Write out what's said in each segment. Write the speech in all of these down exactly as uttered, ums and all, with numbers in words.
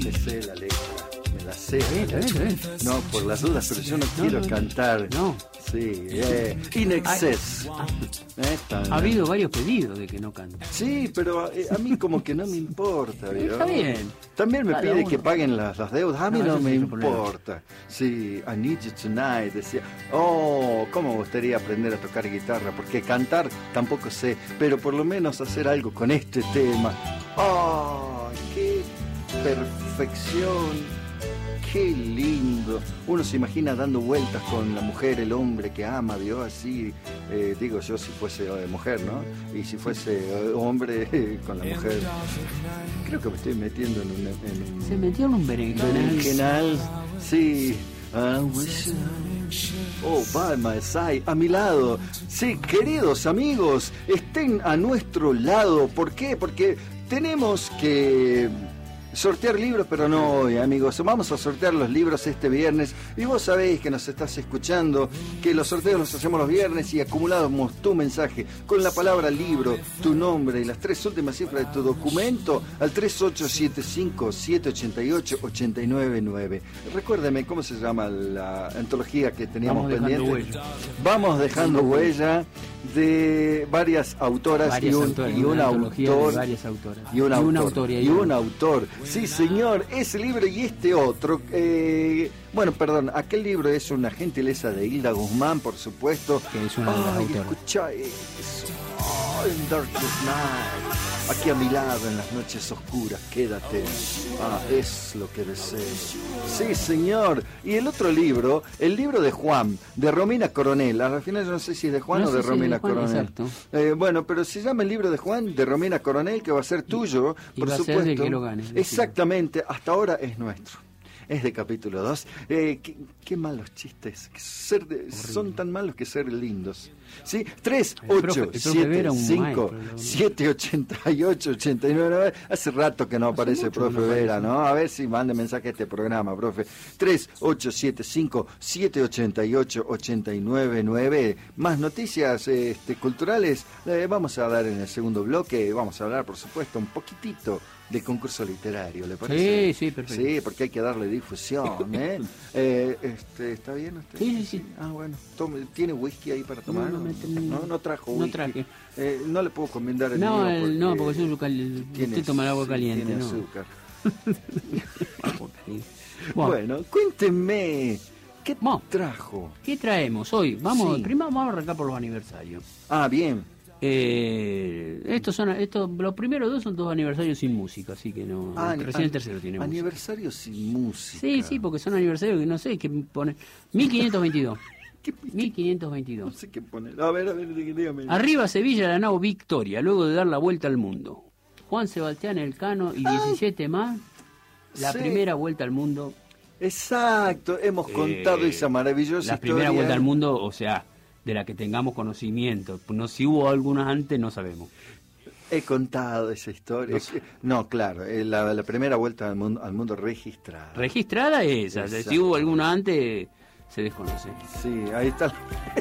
Me sé la letra, me la sé. Está bien, está bien, está bien. No, por las dudas, pero yo no, No, quiero no, cantar. No. Sí, eh, In Excess. Eh, Ha habido varios pedidos de que no cante. Sí, pero eh, a mí como que no me importa, ¿vio? Está bien. También me Cada pide uno. que paguen las, las deudas. A mí No, no, eso me sí es otro problema. importa. Sí, I Need You Tonight. Decía, oh, cómo me gustaría aprender a tocar guitarra, porque cantar tampoco sé, pero por lo menos hacer algo con este tema. ¡Oh, qué perfección! ¡Qué lindo! Uno se imagina dando vueltas con la mujer, el hombre que ama, ¿vio? Así, eh, digo yo si fuese eh, mujer, ¿no? Y si fuese eh, hombre eh, con la mujer. Creo que me estoy metiendo en un... En un Se metió en un berenjenal. berenjenal. Sí. I wish- Oh, by my side, a mi lado. Sí, queridos amigos, estén a nuestro lado. ¿Por qué? Porque tenemos que sortear libros, pero no hoy, amigos. Vamos a sortear los libros este viernes. Y vos sabéis que nos estás escuchando, que los sorteos los hacemos los viernes y acumulamos tu mensaje con la palabra libro, tu nombre y las tres últimas cifras de tu documento al tres ocho siete cinco, siete ocho ocho, ocho nueve nueve. Recuérdeme, ¿cómo se llama la antología que teníamos Vamos dejando pendiente? huella. Vamos dejando huella de varias autoras Varias y un, autoras, y un una antología de autor. varias autoras. Y un Y autor. un autor, y hay y un un- autor. Sí, señor, ese libro y este otro. eh, bueno, perdón, aquel libro es una gentileza de Hilda Guzmán, por supuesto. Que es una de las Ay, autoras. escucha eso. Oh, in darkest night. Aquí a mi lado en las noches oscuras, quédate. Ah, es lo que deseo. Sí, señor. Y el otro libro, el libro de Juan, de Romina Coronel. Al final yo no sé si es de Juan No o sé de si es de Romina Juan, Coronel. exacto. Eh, bueno, pero se llama el libro de Juan, de Romina Coronel, que va a ser tuyo, y por va a ser supuesto. del que lo gane, decime. Exactamente, hasta ahora es nuestro. Es de capítulo dos. Eh, qué, qué malos chistes. Ser de- son tan malos que ser lindos. ¿Sí? tres, El profe- ocho, el profe siete, Vera, un cinco, maestro, ¿no? siete, ochenta y ocho, ochenta y nueve. Hace rato que no aparece el mucho que profe no Vera, aparece. ¿no? A ver si mande mensaje a este programa, profe. tres, ocho, siete, cinco, siete, ochenta y ocho, ochenta y nueve, nueve. Más noticias este, culturales eh, vamos a dar en el segundo bloque. Vamos a hablar, por supuesto, un poquitito del concurso literario, ¿le parece? Sí, sí, perfecto. Sí, porque hay que darle difusión, ¿eh? Eh, este, ¿Está bien usted? Sí, sí, sí. Ah, bueno. Tome, ¿tiene whisky ahí para tomar? No, no, me- no, no trajo no whisky. traje. Eh, no le puedo comentar el No, mío el- no, porque yo cal- tiene- usted toma el agua sí, caliente, tiene ¿no? azúcar. Bueno, Bueno, cuéntenme, ¿qué Bueno. trajo? ¿qué traemos hoy? Vamos, Sí. primero vamos a arrancar por los aniversarios. Ah, bien. Eh, estos son, estos, los primeros dos son dos aniversarios sin música, así que no. Ah, recién an- el tercero tiene música. Aniversario sin música. Sí, sí, porque son aniversarios que no sé, que pone mil quinientos veintidós. mil quinientos No veintidós. sé qué poner. A ver, a ver, dí- dígame. Arriba Sevilla, la nao Victoria, luego de dar la vuelta al mundo. Juan Sebastián Elcano y diecisiete más, la Sí. primera vuelta al mundo. Exacto, hemos contado Eh, esa maravillosa La primera historia. vuelta al mundo, o sea, de la que tengamos conocimiento. No, si hubo algunas antes, no sabemos. He contado esa historia. No sé. No, claro, eh, la, la primera vuelta al mundo, al mundo registrada. Registrada es esa, Exacto. si hubo alguna antes, se desconoce. Sí, ahí está.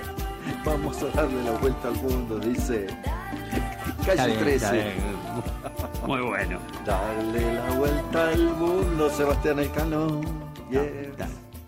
Vamos a darle la vuelta al mundo, dice Está Calle bien, está trece. bien. Muy bueno. Darle la vuelta al mundo, Sebastián Elcano. Yeah. Está.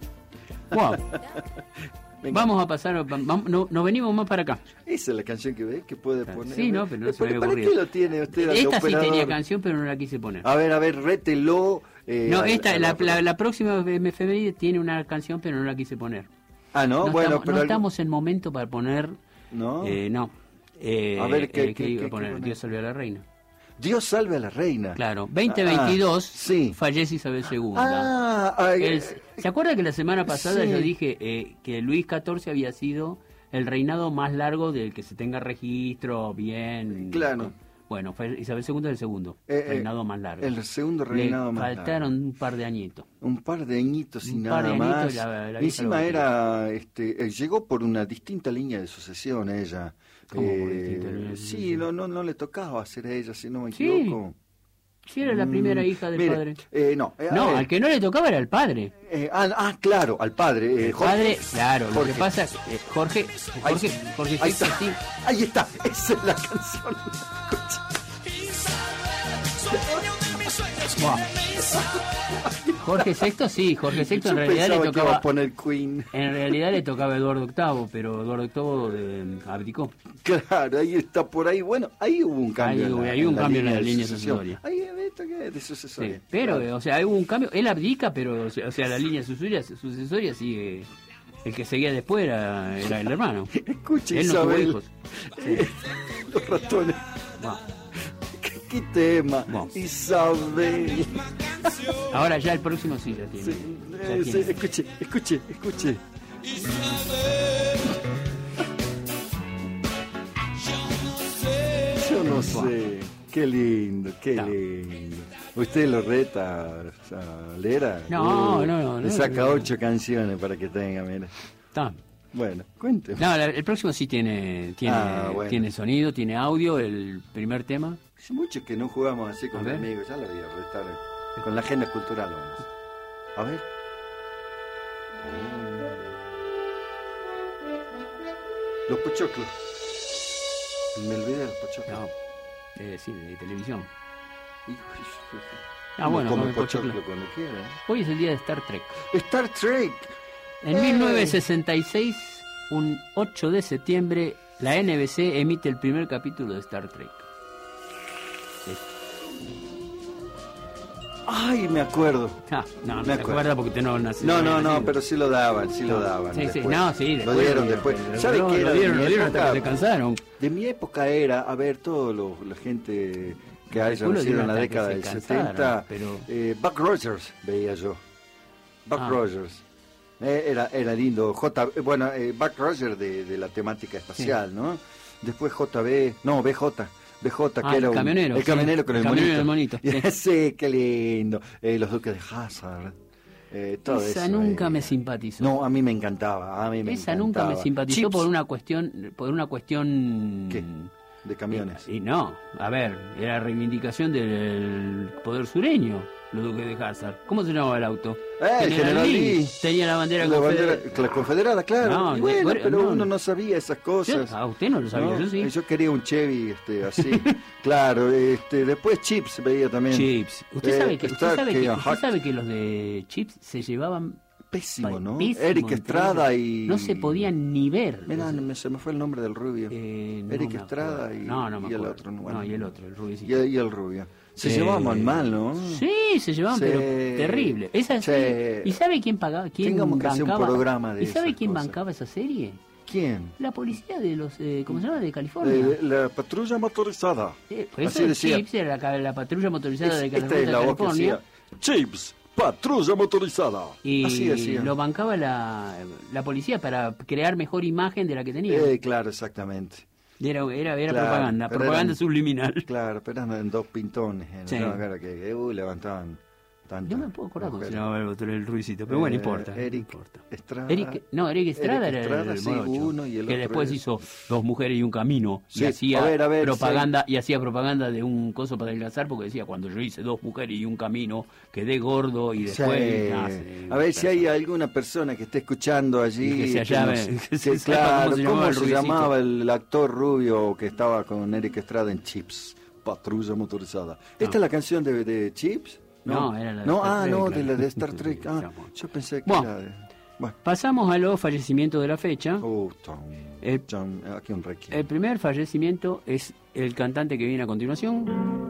Wow. Venga. Vamos a pasar, vamos, no, nos venimos más para acá. Esa es la canción que ve que puede poner. Sí, no, pero no Eh, se me había ¿Para ocurrido. qué lo tiene usted al Esta sí operador? tenía canción, pero no la quise poner. A ver, a ver, rételo. eh, No, al- esta, al la, operador. la, la próxima M F M tiene una canción, pero no la quise poner. Ah, no, No, bueno, estamos, pero. no algo- estamos en momento para poner. No. Eh, no. Eh, A ver, ¿qué- eh, qué- iba qué- a poner? qué poner? Dios salve a la reina. Dios salve a la reina. Claro, veinte veintidós Ah, sí. fallece Isabel segunda. Ah, ay, El- ¿Se acuerda que la semana pasada sí. yo dije eh, que Luis catorce había sido el reinado más largo del que se tenga registro bien? Claro. Bueno, fue Isabel segunda es el segundo Eh, eh, reinado más largo. el segundo reinado Le más largo. faltaron un par de añitos. Un par de añitos y Un nada par de añitos más. y la- la Y vieja encima lo era, este, eh, llegó por una distinta línea de sucesión ella. ¿Cómo por Eh, distinta línea de sí, sucesión? no, no, no le tocaba hacer a ella, si no me Sí. equivoco. Sí, era la primera Mm, hija del mire, padre. eh, no, eh, a No, ver, al que no le tocaba era el padre. eh, ah, ah, claro, al padre. eh, El Jorge. padre, claro, lo Jorge. que pasa, eh, Jorge, Ahí- Jorge, Jorge, ahí sí, está, sí. ahí está, esa es la canción. Escucha. Buah. Jorge sexto, sí, Jorge sexto en Yo realidad le pensaba que iba tocaba a poner Queen. en realidad le tocaba a Eduardo octavo, pero Eduardo octavo de, abdicó. Claro, ahí está por ahí. Bueno, ahí hubo un cambio. Ahí en hubo- la, ahí hubo un en la cambio en la de línea sucesión. sucesoria. Ahí, ¿esto qué es? De sucesoria. Sí, pero, Claro. o sea, hay hubo un cambio. Él abdica, pero, o sea, o sea, la línea sucesoria, sucesoria sigue. El que seguía después era, era el hermano. Escuche, Él no tuvo Isabel. hijos. Eh, Los ratones. Bueno, ¿Qué, qué tema? Bueno. Isabel. ahora ya el próximo sí ya tiene. Sí, ya eh, tiene. sí, escuche, escuche, escuche. Yo no sé. Qué lindo, qué No. lindo. ¿Usted lo reta a Lera? No, Uh, no, no, Le no, saca no. ocho canciones para que tenga, mira. Está. Bueno, cuénteme. No, la- el próximo sí tiene tiene, Ah, bueno. tiene sonido, tiene audio, el primer tema. Hace mucho que no jugamos así con A los ver. amigos, ya lo voy a retar. Con la agenda cultural vamos. A ver. Los pochoclos. Me olvidé de los pochoclos. No, eh, sí, de televisión. Hijo de su- Ah, Uno bueno, come come pochoclo pochoclo. cuando quiera. ¿eh? Hoy es el día de Star Trek. Star Trek. En ¡Eh! mil novecientos sesenta y seis, un ocho de septiembre, la N B C emite el primer capítulo de Star Trek. Ay, me acuerdo. Ah, no, no Me se acuerdo. acuerda porque usted no nació. No, no, había no, nacido. pero sí lo daban, sí lo daban. Sí, sí, después. no, sí, Lo después dieron lo después. dieron, ¿Sabe lo qué era? dieron, de mi lo dieron hasta época? que se cansaron. De mi época era, a ver, todo lo, la gente que haya Calculo nacido en la hasta que década se del cansaron, setenta, pero- eh, Buck Rogers veía yo. Buck Ah. Rogers. Eh, era, era lindo. J, eh, bueno, eh, Buck Rogers de, de la temática espacial, ¿no? Después J B, no, B J. B J, Ah, que el era un- camionero, el sí. camionero con El el, camionero monito. del monito, sí. Sí, qué lindo. Eh, los Duques de Hazard. Eh, todo Esa eso, nunca eh. me simpatizó. No, a mí me encantaba. A mí me Esa encantaba. nunca me simpatizó Chips por una cuestión, por una cuestión. ¿Qué? De camiones. Y, y no, a ver, era reivindicación del poder sureño, los Duques de Hazard. ¿Cómo se llamaba el auto? Eh, General Lee. Tenía la bandera La confederada. bandera, la confederada, claro. No, Y bueno, bueno, pero no. uno no sabía esas cosas. Yo- a usted no lo sabía, ¿no? yo sí. Yo quería un Chevy este, así. Claro, este, después Chips veía también. Chips. Usted Eh, sabe que, está usted sabe que que, ajá. usted sabe que los de Chips se llevaban Pésimo, ¿no? pésimo Eric entre Estrada ellos. y... No se podían ni ver. Mirá, me- se me fue el nombre del rubio. Eh, no Eric me Estrada acuerdo. y, no, no me y el acuerdo. otro. No, bueno. y el otro, el rubicito. Y, y el rubio. Se Eh, llevaban mal, ¿no? Sí, se llevaban, Sí. pero terrible. Esa Sí. ¿Y sabe quién pagaba? ¿Quién Tengamos que hacer un bancaba? programa de ¿Y sabe esas quién cosas. bancaba esa serie? ¿Quién? La policía de los, eh, ¿cómo se llama? De California. Eh, la patrulla motorizada. Eh, pues así eso de decía. Chips era la, la patrulla motorizada Es- de esta California. es la voz que California. decía. Chips, patrulla motorizada. Y Así decía. lo bancaba la, la policía para crear mejor imagen de la que tenía. Eh, claro, exactamente. Y era era, era Claro, propaganda, pero propaganda eran- subliminal. Claro, pero eran dos pintones. ¿eh? Sí. No, claro que eh, uh, levantaban tanto. No me puedo acordar cómo se llamaba el otro, el ruicito, pero bueno, no importa. Eric no importa. Estrada. Eric, no, Eric Estrada Eric era Estrada, el sí, morocho, uno y el que otro después es- hizo Dos mujeres y un camino Sí, y hacía a ver, a ver, propaganda y hacía propaganda de un coso para adelgazar porque decía cuando yo hice Dos mujeres y un camino quedé gordo y Sí. después ah, sí, A ver si hay persona. alguna persona que esté escuchando allí. Y que se llame- nos- que se que, sepa claro, cómo se llamaba el se rubiecito. llamaba el actor rubio que estaba con Eric Estrada en Chips, patrulla motorizada. ¿Esta es la canción de, de Chips? No, era la de No, Star ah, Trek, no, la- de la de Star Trek. Ah, yo pensé que Bueno. era de... Bueno, Pasamos a los fallecimientos de la fecha. oh, Tom, El- Tom, aquí un requiem. El primer fallecimiento es el cantante que viene a continuación.